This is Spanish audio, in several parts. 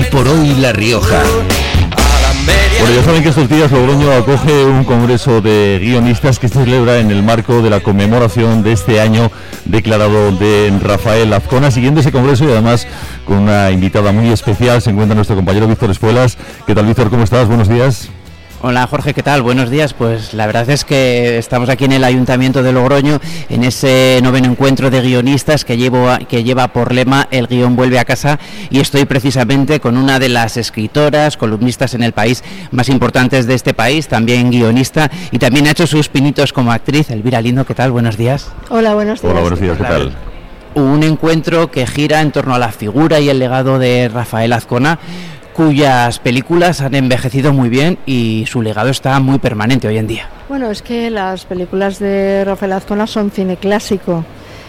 por hoy La Rioja. Bueno, ya saben que estos días Logroño acoge un congreso de guionistas que se celebra en el marco de la conmemoración de este año declarado de Rafael Azcona. Siguiendo ese congreso y además con una invitada muy especial se encuentra nuestro compañero Víctor Espuelas. ¿Qué tal, Víctor? ¿Cómo estás? Buenos días. Hola Jorge, ¿qué tal? Buenos días. Pues la verdad es que estamos aquí en el Ayuntamiento de Logroño en ese 9º encuentro de guionistas que lleva por lema El guión vuelve a casa, y estoy precisamente con una de las escritoras, columnistas en El País más importantes de este país, también guionista, y también ha hecho sus pinitos como actriz. Elvira Lindo, ¿qué tal? Buenos días. Hola, buenos días. Hola, buenos días, ¿qué tal? Un encuentro que gira en torno a la figura y el legado de Rafael Azcona, cuyas películas han envejecido muy bien y su legado está muy permanente hoy en día. Bueno, es que las películas de Rafael Azcona son cine clásico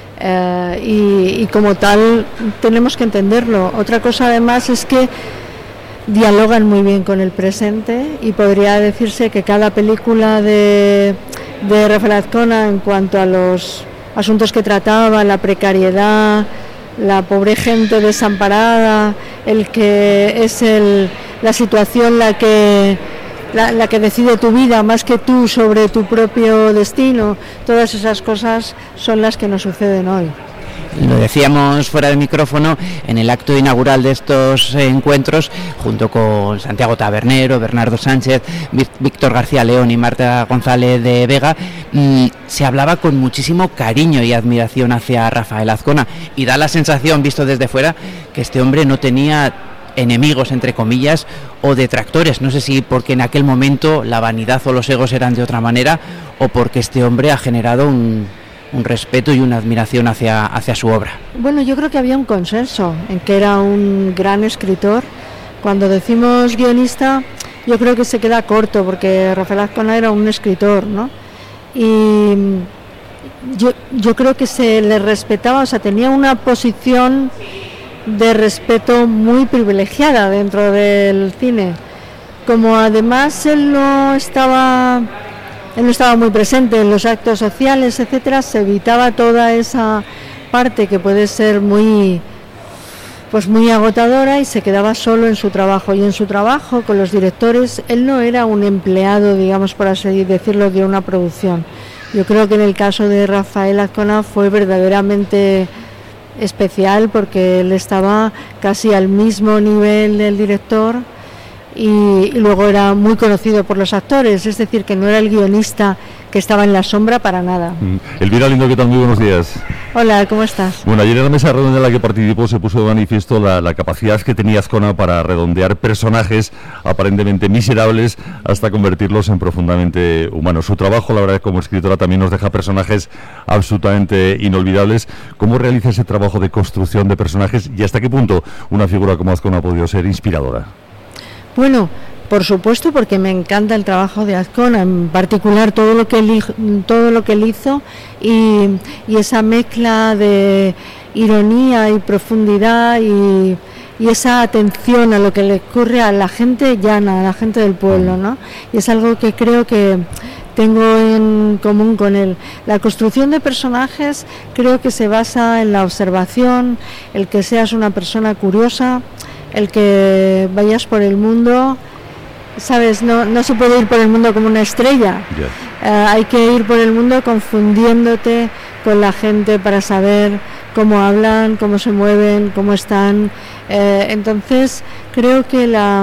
y como tal tenemos que entenderlo. Otra cosa además es que dialogan muy bien con el presente, y podría decirse que cada película de Rafael Azcona, en cuanto a los asuntos que trataba, la precariedad, la pobre gente desamparada, el que es la situación la que decide tu vida más que tú sobre tu propio destino, todas esas cosas son las que nos suceden hoy. Lo decíamos fuera del micrófono en el acto inaugural de estos encuentros, junto con Santiago Tabernero, Bernardo Sánchez, Víctor García León y Marta González de Vega, se hablaba con muchísimo cariño y admiración hacia Rafael Azcona, y da la sensación, visto desde fuera, que este hombre no tenía enemigos, entre comillas, o detractores. No sé si porque en aquel momento la vanidad o los egos eran de otra manera, o porque este hombre ha generado un respeto y una admiración hacia su obra. Bueno, yo creo que había un consenso en que era un gran escritor. Cuando decimos guionista, yo creo que se queda corto, porque Rafael Azcona era un escritor, ¿no? Y yo creo que se le respetaba, o sea, tenía una posición de respeto muy privilegiada dentro del cine. Como además él no estaba muy presente en los actos sociales, etcétera, se evitaba toda esa parte que puede ser muy agotadora, y se quedaba solo en su trabajo. Y en su trabajo con los directores, él no era un empleado, digamos, por así decirlo, de una producción. Yo creo que en el caso de Rafael Azcona fue verdaderamente especial, porque él estaba casi al mismo nivel del director, y luego era muy conocido por los actores, es decir, que no era el guionista que estaba en la sombra para nada. Elvira Lindo, ¿qué tal? Muy buenos días. Hola, ¿cómo estás? Bueno, ayer en la mesa redonda en la que participó se puso de manifiesto la capacidad que tenía Azcona para redondear personajes aparentemente miserables hasta convertirlos en profundamente humanos. Su trabajo, la verdad, como escritora también nos deja personajes absolutamente inolvidables. ¿Cómo realiza ese trabajo de construcción de personajes, y hasta qué punto una figura como Azcona ha podido ser inspiradora? Bueno, por supuesto, porque me encanta el trabajo de Azcona, en particular todo lo que él hizo, y esa mezcla de ironía y profundidad y esa atención a lo que le ocurre a la gente llana, a la gente del pueblo, ¿no? Y es algo que creo que tengo en común con él. La construcción de personajes creo que se basa en la observación, el que seas una persona curiosa, el que vayas por el mundo, ¿sabes? No se puede ir por el mundo como una estrella. Hay que ir por el mundo confundiéndote con la gente para saber cómo hablan, cómo se mueven, cómo están. Entonces creo que la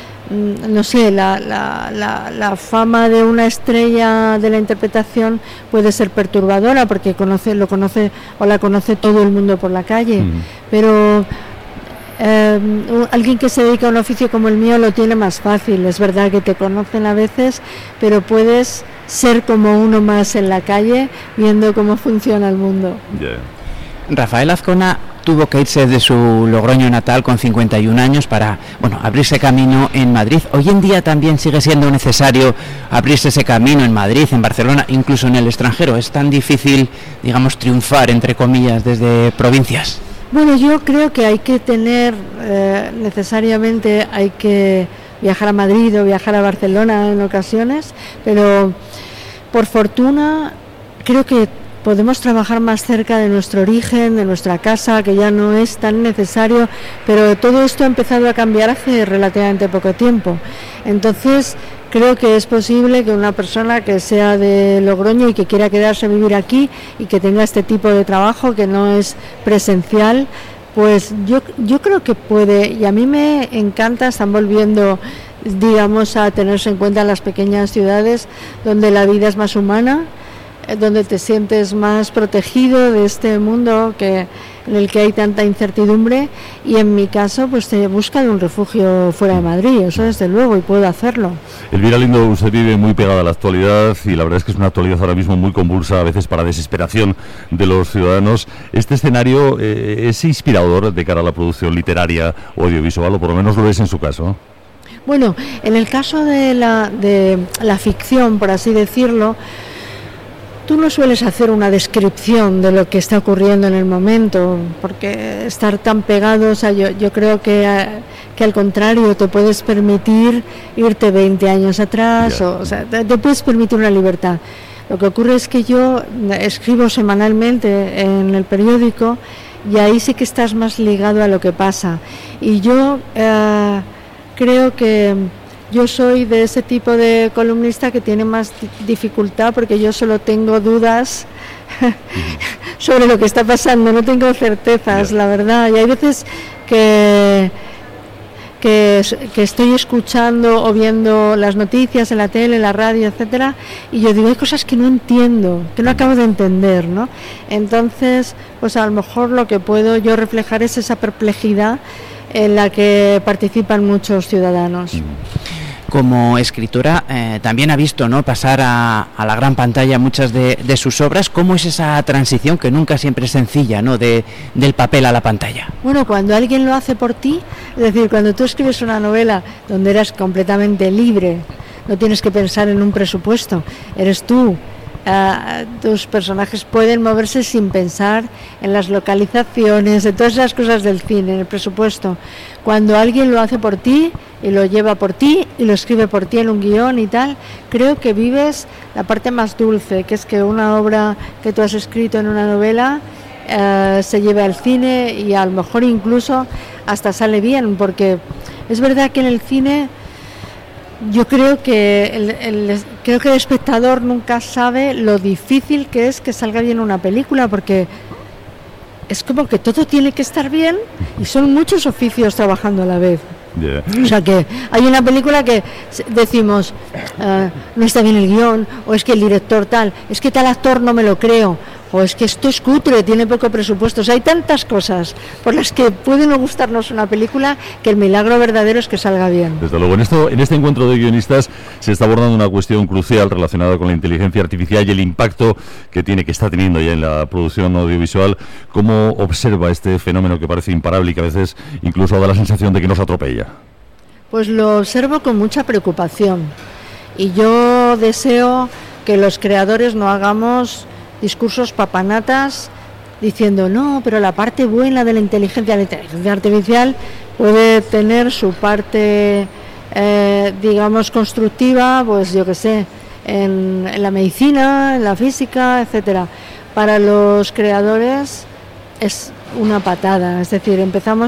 fama de una estrella de la interpretación puede ser perturbadora, porque la conoce todo el mundo por la calle, pero alguien que se dedica a un oficio como el mío lo tiene más fácil. Es verdad que te conocen a veces, pero puedes ser como uno más en la calle, viendo cómo funciona el mundo. Rafael Azcona tuvo que irse de su Logroño natal con 51 años para, abrirse camino en Madrid. Hoy en día también sigue siendo necesario abrirse ese camino en Madrid, en Barcelona, incluso en el extranjero. Es tan difícil, digamos, triunfar, entre comillas, desde provincias. Bueno, yo creo que hay que tener, necesariamente hay que viajar a Madrid o viajar a Barcelona en ocasiones, pero por fortuna creo que podemos trabajar más cerca de nuestro origen, de nuestra casa, que ya no es tan necesario, pero todo esto ha empezado a cambiar hace relativamente poco tiempo. Entonces, creo que es posible que una persona que sea de Logroño y que quiera quedarse a vivir aquí y que tenga este tipo de trabajo que no es presencial, pues yo creo que puede, y a mí me encanta, están volviendo, digamos, a tenerse en cuenta las pequeñas ciudades donde la vida es más humana, donde te sientes más protegido de este mundo en el que hay tanta incertidumbre, y en mi caso pues te buscan un refugio fuera de Madrid, eso desde luego, y puedo hacerlo. Elvira Lindo, usted vive muy pegada a la actualidad y la verdad es que es una actualidad ahora mismo muy convulsa, a veces para desesperación de los ciudadanos. ¿Este escenario es inspirador de cara a la producción literaria o audiovisual, o por lo menos lo es en su caso? Bueno, en el caso de la ficción, por así decirlo, tú no sueles hacer una descripción de lo que está ocurriendo en el momento, porque estar tan pegado, o sea, yo creo que al contrario, te puedes permitir irte 20 años atrás, o sea, te puedes permitir una libertad. Lo que ocurre es que yo escribo semanalmente en el periódico y ahí sí que estás más ligado a lo que pasa. Y yo creo que yo soy de ese tipo de columnista que tiene más dificultad, porque yo solo tengo dudas sobre lo que está pasando, no tengo certezas, la verdad. Y hay veces que estoy escuchando o viendo las noticias en la tele, en la radio, etcétera, y yo digo, hay cosas que no entiendo, que no acabo de entender, ¿no? Entonces, pues a lo mejor lo que puedo yo reflejar es esa perplejidad en la que participan muchos ciudadanos. Como escritora, también ha visto, ¿no?, pasar a la gran pantalla muchas de sus obras. ¿Cómo es esa transición, que nunca siempre es sencilla, ¿no?, del papel a la pantalla? Bueno, cuando alguien lo hace por ti, es decir, cuando tú escribes una novela donde eres completamente libre, no tienes que pensar en un presupuesto, eres tú, tus personajes pueden moverse sin pensar en las localizaciones, en todas esas cosas del cine, en el presupuesto. Cuando alguien lo hace por ti y lo lleva por ti y lo escribe por ti en un guión y tal, creo que vives la parte más dulce, que es que una obra que tú has escrito en una novela se lleve al cine y a lo mejor incluso hasta sale bien, porque es verdad que en el cine yo creo que el espectador nunca sabe lo difícil que es que salga bien una película, porque es como que todo tiene que estar bien y son muchos oficios trabajando a la vez. Yeah. O sea que hay una película que decimos no está bien el guión, o es que el director tal, es que tal actor no me lo creo, o es que esto es cutre, tiene poco presupuesto. O sea, hay tantas cosas por las que puede no gustarnos una película, que el milagro verdadero es que salga bien. Desde luego, en este encuentro de guionistas se está abordando una cuestión crucial relacionada con la inteligencia artificial y el impacto que está teniendo ya en la producción audiovisual. ¿Cómo observa este fenómeno que parece imparable y que a veces incluso da la sensación de que nos atropella? Pues lo observo con mucha preocupación, y yo deseo que los creadores no hagamos discursos papanatas diciendo no, pero la parte buena de la inteligencia artificial puede tener su parte digamos constructiva, pues yo que sé, en la medicina, en la física, etcétera. Para los creadores es una patada, es decir,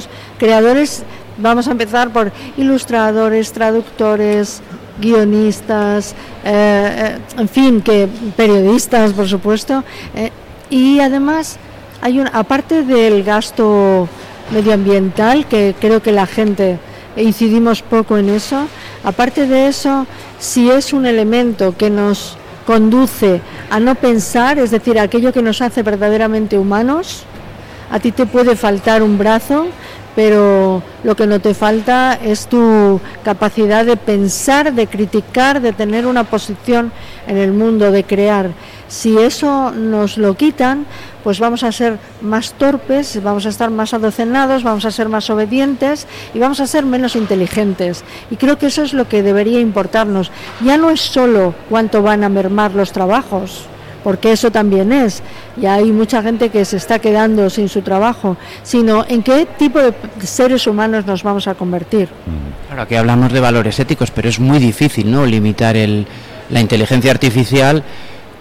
vamos a empezar por ilustradores, traductores, guionistas, en fin, que periodistas, por supuesto, y además aparte del gasto medioambiental, que creo que la gente incidimos poco en eso, aparte de eso, si es un elemento que nos conduce a no pensar, es decir, aquello que nos hace verdaderamente humanos, a ti te puede faltar un brazo, pero lo que no te falta es tu capacidad de pensar, de criticar, de tener una posición en el mundo, de crear. Si eso nos lo quitan, pues vamos a ser más torpes, vamos a estar más adocenados, vamos a ser más obedientes y vamos a ser menos inteligentes. Y creo que eso es lo que debería importarnos. Ya no es solo cuánto van a mermar los trabajos, porque eso también es, y hay mucha gente que se está quedando sin su trabajo, sino en qué tipo de seres humanos nos vamos a convertir. Claro, aquí hablamos de valores éticos, pero es muy difícil, ¿no?, limitar la inteligencia artificial,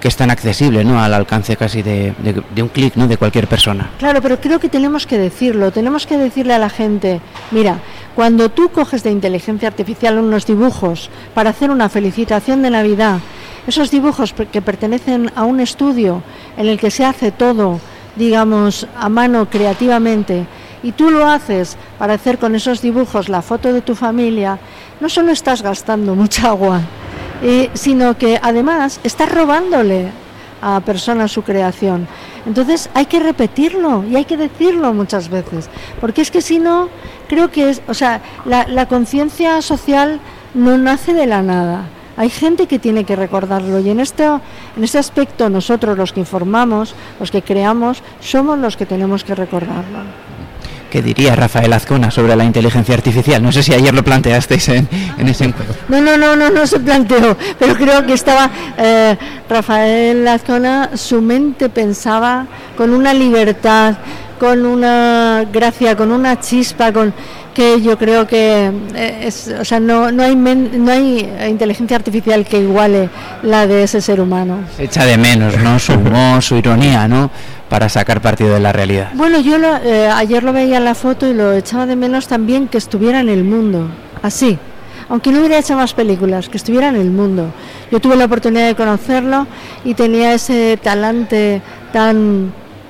que es tan accesible, ¿no? Al alcance casi de un clic, ¿no? De cualquier persona. Claro, pero creo que tenemos que decirle a la gente, mira, cuando tú coges de inteligencia artificial unos dibujos para hacer una felicitación de Navidad, esos dibujos que pertenecen a un estudio en el que se hace todo, digamos, a mano creativamente, y tú lo haces para hacer con esos dibujos la foto de tu familia, no solo estás gastando mucha agua, sino que además estás robándole a personas su creación. Entonces hay que repetirlo y hay que decirlo muchas veces, porque es que si no, creo que la conciencia social no nace de la nada. Hay gente que tiene que recordarlo, y en este aspecto nosotros, los que informamos, los que creamos, somos los que tenemos que recordarlo. ¿Qué diría Rafael Azcona sobre la inteligencia artificial? No sé si ayer lo planteasteis en ese encuentro. No se planteó, pero creo que estaba Rafael Azcona, su mente pensaba con una libertad, con una gracia, con una chispa, que yo creo que no hay inteligencia artificial que iguale la de ese ser humano. Se echa de menos, ¿no? Su humor, su ironía, ¿no? Para sacar partido de la realidad. Bueno, yo ayer lo veía en la foto y lo echaba de menos también, que estuviera en el mundo, así, aunque no hubiera hecho más películas, que estuviera en el mundo. Yo tuve la oportunidad de conocerlo y tenía ese talante tan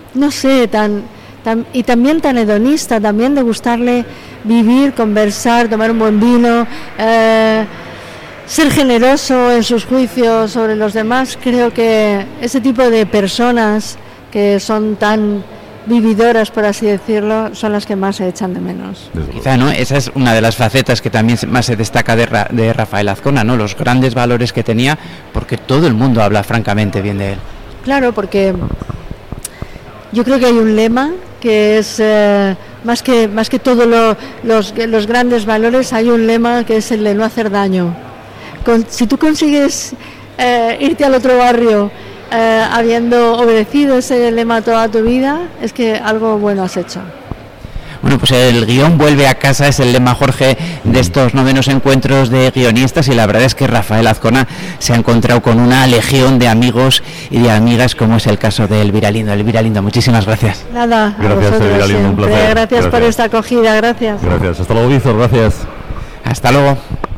y también tan hedonista, también de gustarle vivir, conversar, tomar un buen vino, ser generoso en sus juicios sobre los demás. Creo que ese tipo de personas que son tan vividoras, por así decirlo, son las que más se echan de menos. Quizá, ¿no? Esa es una de las facetas que también más se destaca de Rafael Azcona, ¿no? Los grandes valores que tenía, porque todo el mundo habla francamente bien de él. Claro, porque yo creo que hay un lema que es más que todos los grandes valores, hay un lema que es el de no hacer daño. Si tú consigues irte al otro barrio habiendo obedecido ese lema toda tu vida, es que algo bueno has hecho. Bueno, pues el guión vuelve a casa, es el lema, Jorge, de estos 9º encuentros de guionistas, y la verdad es que Rafael Azcona se ha encontrado con una legión de amigos y de amigas, como es el caso de Elvira Lindo. Elvira Lindo, muchísimas gracias. Nada, gracias, Elvira Lindo, un placer. Gracias por esta acogida, gracias. Gracias, hasta luego, Víctor, gracias. Hasta luego.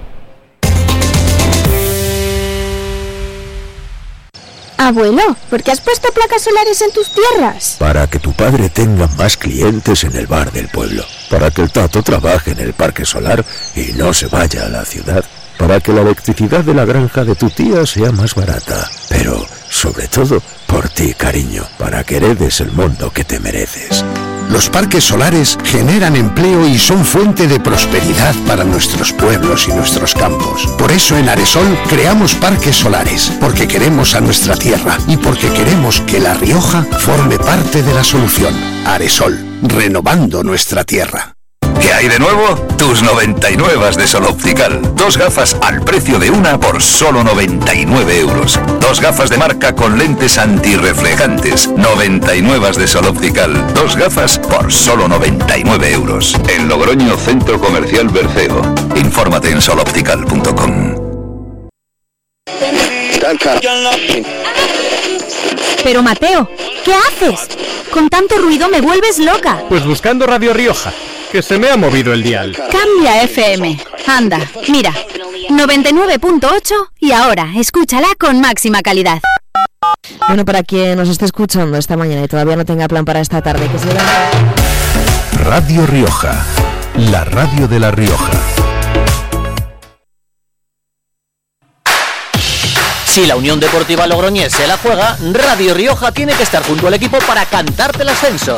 Abuelo, ¿por qué has puesto placas solares en tus tierras? Para que tu padre tenga más clientes en el bar del pueblo. Para que el Tato trabaje en el parque solar y no se vaya a la ciudad. Para que la electricidad de la granja de tu tía sea más barata. Pero, sobre todo, por ti, cariño. Para que heredes el mundo que te mereces. Los parques solares generan empleo y son fuente de prosperidad para nuestros pueblos y nuestros campos. Por eso en Aresol creamos parques solares, porque queremos a nuestra tierra y porque queremos que La Rioja forme parte de la solución. Aresol, renovando nuestra tierra. ¿Qué hay de nuevo? Tus 99 de Sol Optical. 2 gafas al precio de una por solo 99 euros. 2 gafas de marca con lentes antirreflejantes. 99 de Sol Optical. 2 gafas por solo 99 euros. En Logroño, Centro Comercial Berceo. Infórmate en soloptical.com. Pero Mateo, ¿qué haces? Con tanto ruido me vuelves loca. Pues buscando Radio Rioja, que se me ha movido el dial. Cambia FM. Anda, mira, 99.8 y ahora escúchala con máxima calidad. Bueno, para quien nos esté escuchando esta mañana y todavía no tenga plan para esta tarde, que será Radio Rioja, la radio de La Rioja. Si la Unión Deportiva Logroñés se la juega, Radio Rioja tiene que estar junto al equipo para cantarte el ascenso.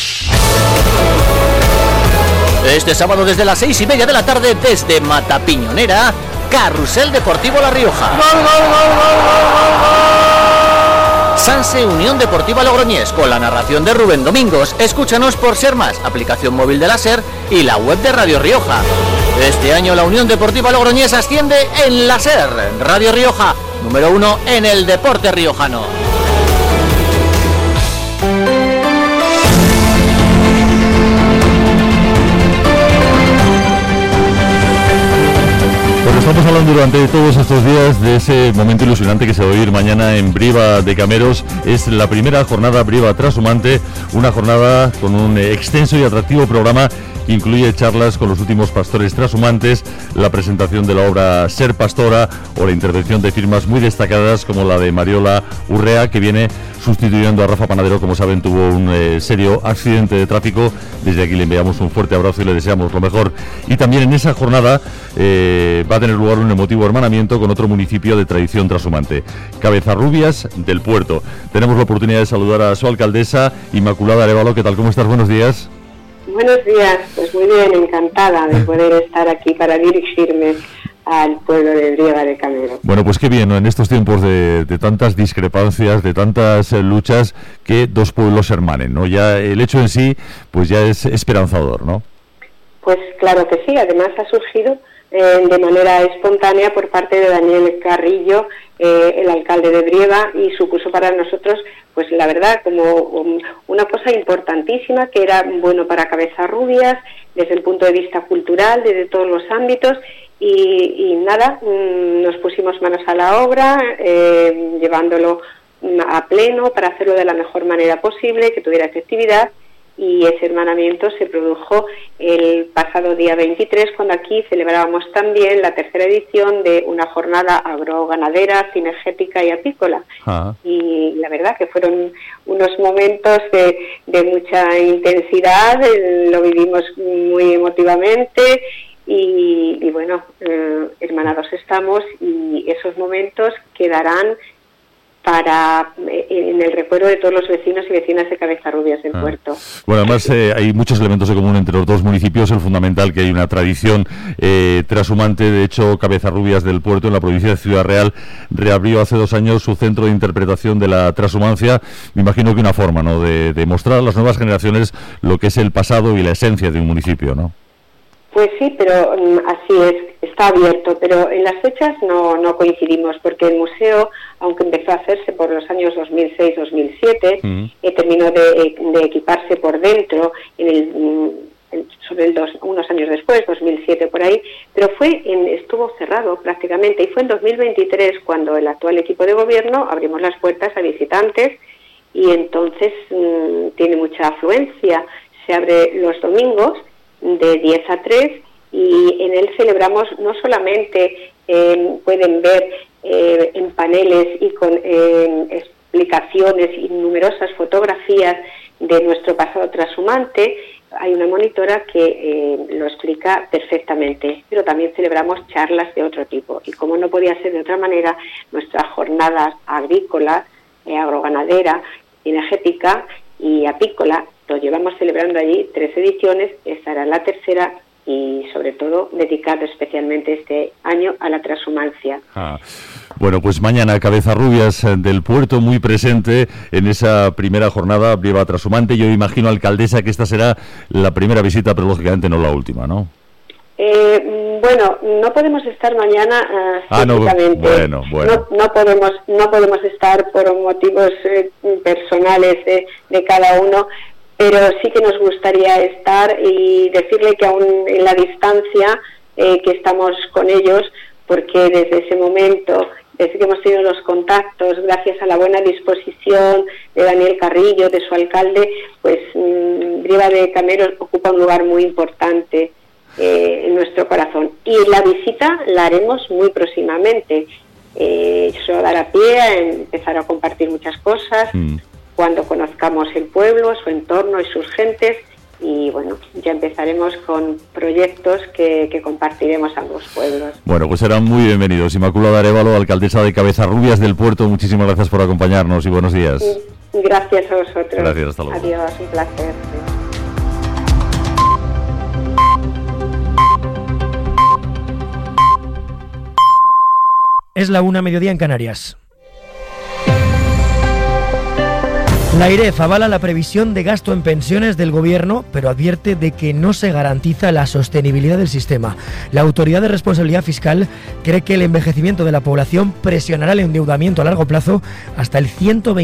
Este sábado desde las 6:30 de la tarde, desde Matapiñonera, Carrusel Deportivo La Rioja. Sanse Unión Deportiva Logroñés, con la narración de Rubén Domingos. Escúchanos por Ser Más, aplicación móvil de la SER y la web de Radio Rioja. Este año la Unión Deportiva Logroñés asciende en la SER. Radio Rioja, número 1 en el deporte riojano. Estamos hablando durante todos estos días de ese momento ilusionante que se va a vivir mañana en Brieva de Cameros. Es la primera jornada Brieva Trashumante, una jornada con un extenso y atractivo programa que incluye charlas con los últimos pastores trashumantes, la presentación de la obra Ser Pastora o la intervención de firmas muy destacadas como la de Mariola Urrea, que viene sustituyendo a Rafa Panadero. Como saben, tuvo un serio accidente de tráfico. Desde aquí le enviamos un fuerte abrazo y le deseamos lo mejor. Y también en esa jornada va a tener lugar un emotivo hermanamiento con otro municipio de tradición trashumante, Cabezarrubias del Puerto. Tenemos la oportunidad de saludar a su alcaldesa, Inmaculada Arévalo. ¿Qué tal? ¿Cómo estás? Buenos días. Buenos días, pues muy bien, encantada de poder estar aquí para dirigirme al pueblo de Brieva de Cameros. Bueno, pues qué bien, ¿no? En estos tiempos de tantas discrepancias, de tantas luchas, que dos pueblos se hermanen, ¿no? Ya el hecho en sí, pues ya es esperanzador, ¿no? Pues claro que sí, además ha surgido de manera espontánea por parte de Daniel Carrillo, el alcalde de Brieva, y supuso para nosotros, pues la verdad, como una cosa importantísima, que era bueno para Cabezarrubias, desde el punto de vista cultural, desde todos los ámbitos, y nada, nos pusimos manos a la obra, llevándolo a pleno para hacerlo de la mejor manera posible, que tuviera efectividad. Y ese hermanamiento se produjo el pasado día 23, cuando aquí celebrábamos también la tercera edición de una jornada agroganadera, cinegética y apícola. Y la verdad que fueron unos momentos de mucha intensidad, lo vivimos muy emotivamente y bueno, hermanados estamos, y esos momentos quedarán en el recuerdo de todos los vecinos y vecinas de Cabezarrubias del Puerto. Bueno, además hay muchos elementos en común entre los dos municipios. El fundamental, que hay una tradición trashumante. De hecho, Cabezarrubias del Puerto, en la provincia de Ciudad Real, reabrió hace 2 años su centro de interpretación de la trashumancia. Me imagino que una forma, ¿no?, de mostrar a las nuevas generaciones lo que es el pasado y la esencia de un municipio, ¿no? Pues sí, pero así es, está abierto, pero en las fechas no coincidimos, porque el museo, aunque empezó a hacerse por los años 2006-2007, terminó de equiparse por dentro unos años después, 2007 por ahí, pero estuvo cerrado prácticamente, y fue en 2023 cuando el actual equipo de gobierno abrimos las puertas a visitantes, y entonces tiene mucha afluencia. Se abre los domingos de 10 a 3, y en él celebramos no solamente, pueden ver en paneles y con explicaciones y numerosas fotografías de nuestro pasado trashumante. Hay una monitora que lo explica perfectamente, pero también celebramos charlas de otro tipo, y como no podía ser de otra manera, nuestras jornadas agrícolas, agroganadera, cinegética y apícola, lo llevamos celebrando allí 3 ediciones, esta era la tercera, y sobre todo dedicado especialmente este año a la trashumancia. Bueno, pues mañana Cabezarrubias del Puerto muy presente en esa primera jornada Brieva Trashumante. Yo imagino, alcaldesa, que esta será la primera visita, pero lógicamente no la última, ¿no? Bueno, no podemos estar mañana físicamente. Bueno. No podemos estar por motivos personales de cada uno, pero sí que nos gustaría estar y decirle que aún en la distancia que estamos con ellos, porque desde ese momento, desde que hemos tenido los contactos, gracias a la buena disposición de Daniel Carrillo, de su alcalde, pues Brieva de Cameros ocupa un lugar muy importante en nuestro corazón. Y la visita la haremos muy próximamente. Eso dará pie a empezar a compartir muchas cosas cuando conozcamos el pueblo, su entorno y sus gentes, y bueno, ya empezaremos con proyectos que compartiremos ambos pueblos. Bueno, pues serán muy bienvenidos. Inmaculada Arévalo, alcaldesa de Cabezarrubias del Puerto, muchísimas gracias por acompañarnos y buenos días. Gracias a vosotros. Gracias, hasta luego. Adiós, un placer. Es la 1:00 en Canarias. La AIREF avala la previsión de gasto en pensiones del Gobierno, pero advierte de que no se garantiza la sostenibilidad del sistema. La Autoridad de Responsabilidad Fiscal cree que el envejecimiento de la población presionará el endeudamiento a largo plazo hasta el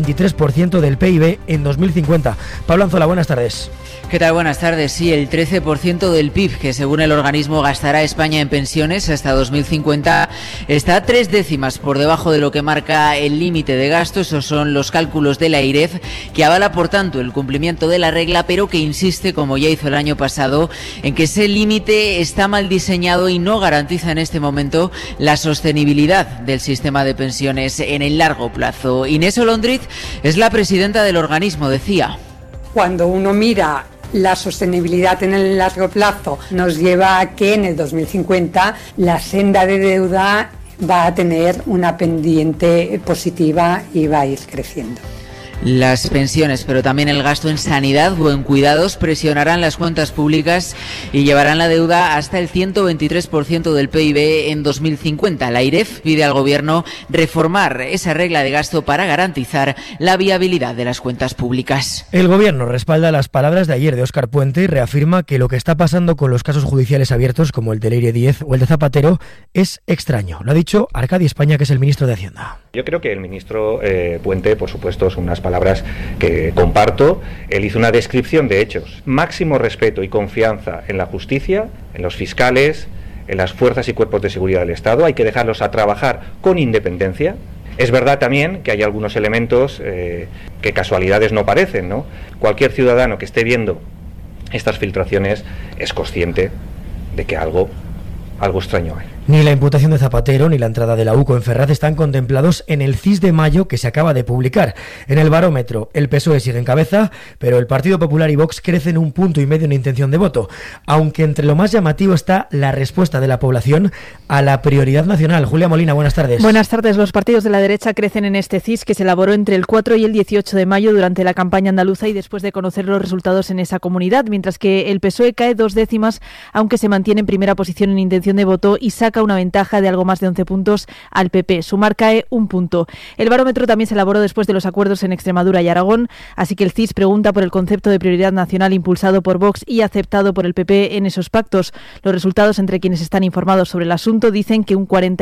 123% del PIB en 2050. Pablo Anzola, buenas tardes. ¿Qué tal? Buenas tardes. Sí, el 13% del PIB que según el organismo gastará España en pensiones hasta 2050 está 3 décimas por debajo de lo que marca el límite de gasto. Esos son los cálculos de la AIREF, que avala por tanto el cumplimiento de la regla, pero que insiste, como ya hizo el año pasado, en que ese límite está mal diseñado y no garantiza en este momento la sostenibilidad del sistema de pensiones en el largo plazo. Inés Olondriz es la presidenta del organismo, decía. Cuando uno mira la sostenibilidad en el largo plazo, nos lleva a que en el 2050 la senda de deuda va a tener una pendiente positiva y va a ir creciendo. Las pensiones, pero también el gasto en sanidad o en cuidados presionarán las cuentas públicas y llevarán la deuda hasta el 123% del PIB en 2050. La AIREF pide al Gobierno reformar esa regla de gasto para garantizar la viabilidad de las cuentas públicas. El Gobierno respalda las palabras de ayer de Óscar Puente y reafirma que lo que está pasando con los casos judiciales abiertos, como el de Leire 10 o el de Zapatero, es extraño. Lo ha dicho Arcadi España, que es el ministro de Hacienda. Yo creo que el ministro Puente, por supuesto, son unas palabras que comparto. Él hizo una descripción de hechos. Máximo respeto y confianza en la justicia, en los fiscales, en las fuerzas y cuerpos de seguridad del Estado. Hay que dejarlos a trabajar con independencia. Es verdad también que hay algunos elementos que casualidades no parecen, ¿no? Cualquier ciudadano que esté viendo estas filtraciones es consciente de que algo extraño hay. Ni la imputación de Zapatero ni la entrada de la UCO en Ferraz están contemplados en el CIS de mayo que se acaba de publicar. En el barómetro, el PSOE sigue en cabeza, pero el Partido Popular y Vox crecen 1,5 puntos en intención de voto, aunque entre lo más llamativo está la respuesta de la población a la prioridad nacional. Julia Molina, buenas tardes. Buenas tardes. Los partidos de la derecha crecen en este CIS que se elaboró entre el 4 y el 18 de mayo durante la campaña andaluza y después de conocer los resultados en esa comunidad, mientras que el PSOE cae 2 décimas, aunque se mantiene en primera posición en intención de voto y saca una ventaja de algo más de 11 puntos al PP. Sumar cae 1 punto. El barómetro también se elaboró después de los acuerdos en Extremadura y Aragón, así que el CIS pregunta por el concepto de prioridad nacional impulsado por Vox y aceptado por el PP en esos pactos. Los resultados entre quienes están informados sobre el asunto dicen que un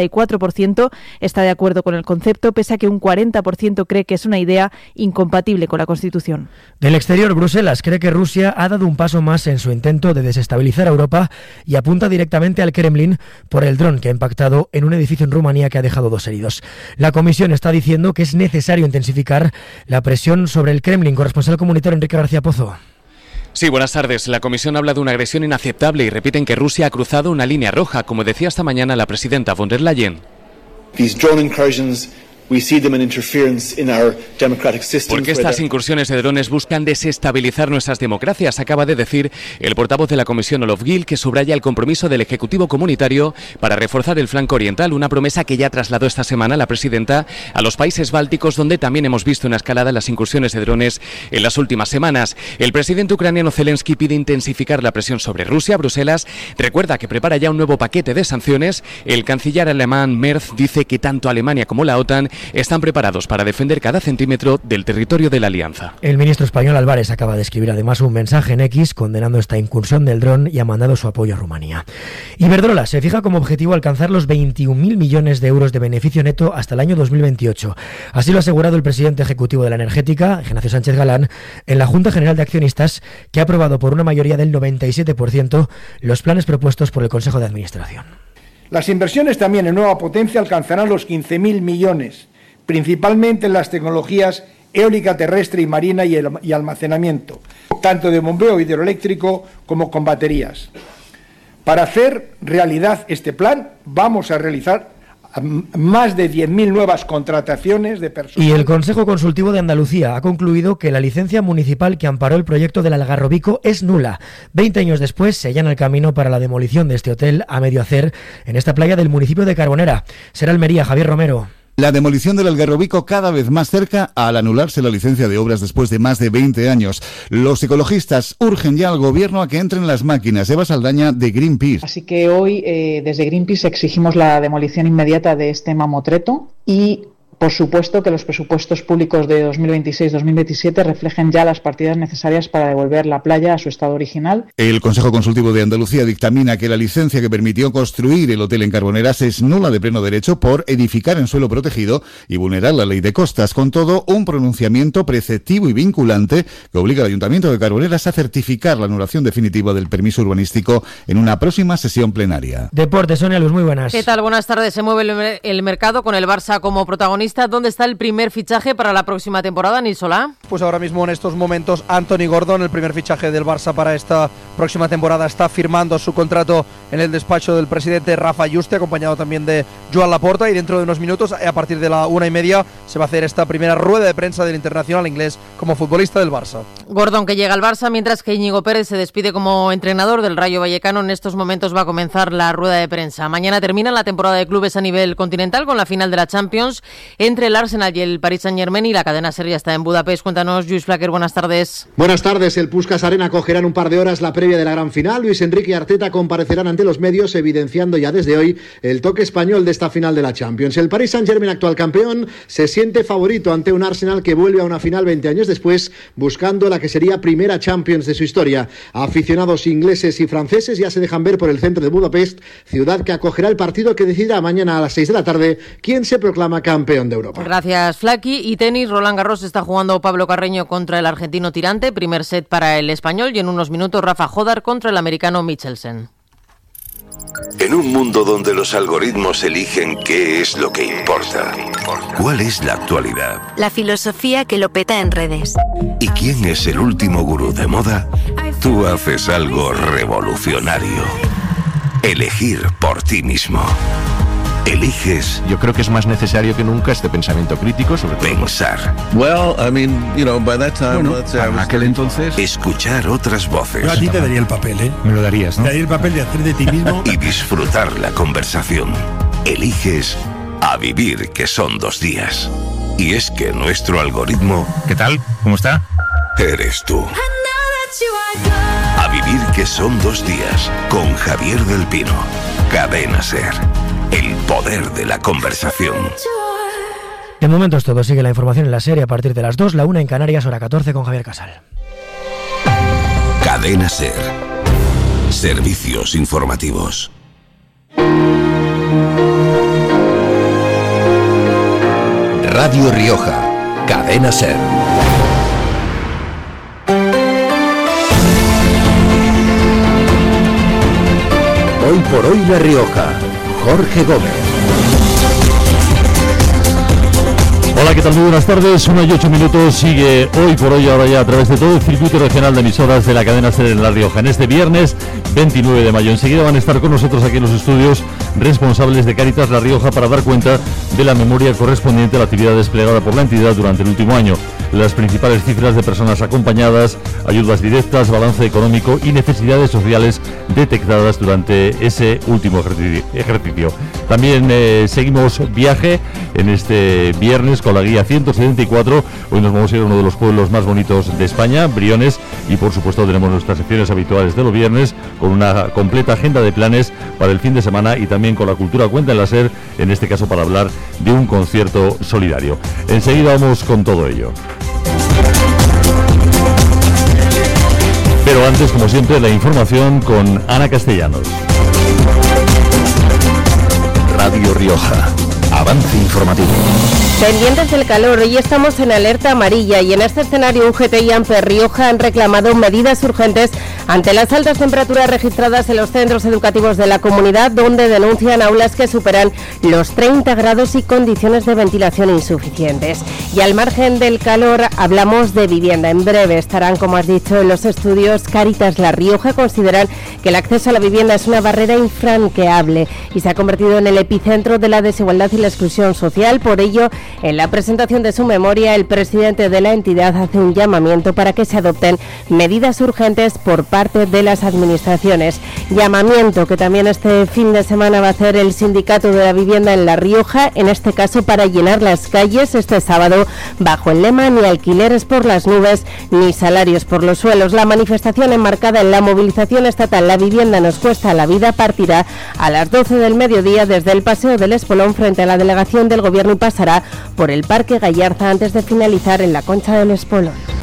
44% está de acuerdo con el concepto, pese a que un 40% cree que es una idea incompatible con la Constitución. Del exterior, Bruselas cree que Rusia ha dado un paso más en su intento de desestabilizar a Europa y apunta directamente al Kremlin por el dron que ha impactado en un edificio en Rumanía que ha dejado 2 heridos. La Comisión está diciendo que es necesario intensificar la presión sobre el Kremlin. Corresponsal comunitario Enrique García Pozo. Sí, buenas tardes. La Comisión habla de una agresión inaceptable y repiten que Rusia ha cruzado una línea roja, como decía esta mañana la presidenta von der Leyen. Porque estas incursiones de drones buscan desestabilizar nuestras democracias, acaba de decir el portavoz de la Comisión Olof Gil, que subraya el compromiso del Ejecutivo Comunitario para reforzar el flanco oriental, una promesa que ya trasladó esta semana la presidenta a los países bálticos, donde también hemos visto una escalada en las incursiones de drones en las últimas semanas. El presidente ucraniano Zelensky pide intensificar la presión sobre Rusia. Bruselas recuerda que prepara ya un nuevo paquete de sanciones. El canciller alemán Merz dice que tanto Alemania como la OTAN están preparados para defender cada centímetro del territorio de la alianza. El ministro español Álvarez acaba de escribir además un mensaje en X condenando esta incursión del dron y ha mandado su apoyo a Rumanía. Iberdrola se fija como objetivo alcanzar los 21.000 millones de euros de beneficio neto hasta el año 2028. Así lo ha asegurado el presidente ejecutivo de la energética, Ignacio Sánchez Galán, en la Junta General de Accionistas, que ha aprobado por una mayoría del 97% los planes propuestos por el Consejo de Administración. Las inversiones también en nueva potencia alcanzarán los 15.000 millones, principalmente en las tecnologías eólica terrestre y marina y almacenamiento, tanto de bombeo hidroeléctrico como con baterías. Para hacer realidad este plan, vamos a realizar más de 10.000 nuevas contrataciones de personas. Y el Consejo Consultivo de Andalucía ha concluido que la licencia municipal que amparó el proyecto del Algarrobico es nula. 20 años después se allana el camino para la demolición de este hotel a medio hacer en esta playa del municipio de Carbonera. Será Almería, Javier Romero. La demolición del Algarrobico cada vez más cerca al anularse la licencia de obras después de más de 20 años. Los ecologistas urgen ya al gobierno a que entren las máquinas. Eva Saldaña, de Greenpeace. Así que hoy desde Greenpeace exigimos la demolición inmediata de este mamotreto y por supuesto, que los presupuestos públicos de 2026-2027 reflejen ya las partidas necesarias para devolver la playa a su estado original. El Consejo Consultivo de Andalucía dictamina que la licencia que permitió construir el hotel en Carboneras es nula de pleno derecho por edificar en suelo protegido y vulnerar la ley de costas. Con todo, un pronunciamiento preceptivo y vinculante que obliga al Ayuntamiento de Carboneras a certificar la anulación definitiva del permiso urbanístico en una próxima sesión plenaria. Deportes, Sonia Luz, muy buenas. ¿Qué tal? Buenas tardes. Se mueve el mercado con el Barça como protagonista. ¿Dónde está el primer fichaje para la próxima temporada, Nil Solá? Pues ahora mismo en estos momentos Anthony Gordon, el primer fichaje del Barça para esta próxima temporada, está firmando su contrato en el despacho del presidente Rafa Juste, acompañado también de Joan Laporta, y dentro de unos minutos, a partir de la 1:30, se va a hacer esta primera rueda de prensa del internacional inglés como futbolista del Barça. Gordon, que llega al Barça, mientras que Íñigo Pérez se despide como entrenador del Rayo Vallecano. En estos momentos va a comenzar la rueda de prensa. Mañana termina la temporada de clubes a nivel continental con la final de la Champions entre el Arsenal y el Paris Saint-Germain, y la cadena SER ya está en Budapest. Cuéntanos, Lluís Flaquer, buenas tardes. Buenas tardes. El Puskás Arena acogerá en un par de horas la previa de la gran final. Luis Enrique y Arteta comparecerán ante los medios, evidenciando ya desde hoy el toque español de esta final de la Champions. El Paris Saint-Germain, actual campeón, se siente favorito ante un Arsenal que vuelve a una final 20 años después, buscando la que sería primera Champions de su historia. Aficionados ingleses y franceses ya se dejan ver por el centro de Budapest, ciudad que acogerá el partido que decidirá mañana a las 6 de la tarde quién se proclama campeón de Europa. Gracias, Flaki. Y tenis, Roland Garros está jugando Pablo Carreño contra el argentino Tirante, primer set para el español, y en unos minutos Rafa Jodar contra el americano Michelsen. En un mundo donde los algoritmos eligen qué es lo que importa, ¿cuál es la actualidad? La filosofía que lo peta en redes. ¿Y quién es el último gurú de moda? Tú haces algo revolucionario. Elegir por ti mismo. Eliges. Yo creo que es más necesario que nunca este pensamiento crítico sobre pensar. Bueno, para aquel entonces. Escuchar otras voces. Yo a ti te daría el papel, ¿eh? Me lo darías, ¿no? Te daría el papel de hacer de ti mismo. Y disfrutar la conversación. Eliges a vivir, que son 2 días. Y es que nuestro algoritmo... ¿Qué tal? ¿Cómo está? Eres tú. A vivir, que son 2 días. Con Javier del Pino. Cadena SER. El poder de la conversación. De momento es todo. Sigue la información en la serie a partir de las 2, la 1 en Canarias, hora 14, con Javier Casal. Cadena SER. Servicios informativos. Radio Rioja. Cadena SER. Hoy por hoy La Rioja. Jorge Gómez. Hola, ¿qué tal? Muy buenas tardes, 1:08. Sigue Hoy por Hoy, ahora ya a través de todo el circuito regional de emisoras de la cadena SER en La Rioja. En este viernes 29 de mayo. Enseguida van a estar con nosotros aquí en los estudios responsables de Cáritas La Rioja para dar cuenta de la memoria correspondiente a la actividad desplegada por la entidad durante el último año. Las principales cifras de personas acompañadas, ayudas directas, balance económico y necesidades sociales detectadas durante ese último ejercicio. También seguimos viaje en este viernes con la guía 174. Hoy nos vamos a ir a uno de los pueblos más bonitos de España, Briones, y por supuesto tenemos nuestras secciones habituales de los viernes con una completa agenda de planes para el fin de semana y también con la cultura cuenta en la SER, en este caso para hablar de un concierto solidario. Enseguida vamos con todo ello. Pero antes, como siempre, la información con Ana Castellanos. Radio Rioja. Avance informativo. Pendientes del calor, hoy estamos en alerta amarilla y en este escenario UGT y AMPER Rioja han reclamado medidas urgentes ante las altas temperaturas registradas en los centros educativos de la comunidad, donde denuncian aulas que superan los 30 grados y condiciones de ventilación insuficientes. Y al margen del calor hablamos de vivienda. En breve estarán, como has dicho, en los estudios Cáritas La Rioja. Consideran que el acceso a la vivienda es una barrera infranqueable y se ha convertido en el epicentro de la desigualdad y la exclusión social. Por ello, en la presentación de su memoria, el presidente de la entidad hace un llamamiento para que se adopten medidas urgentes por parte parte de las administraciones. Llamamiento que también este fin de semana va a hacer el Sindicato de la Vivienda en La Rioja, en este caso para llenar las calles este sábado bajo el lema ni alquileres por las nubes ni salarios por los suelos. La manifestación enmarcada en la movilización estatal La Vivienda nos cuesta la vida partirá a las 12 del mediodía desde el Paseo del Espolón frente a la delegación del Gobierno y pasará por el Parque Gallarza antes de finalizar en la Concha del Espolón.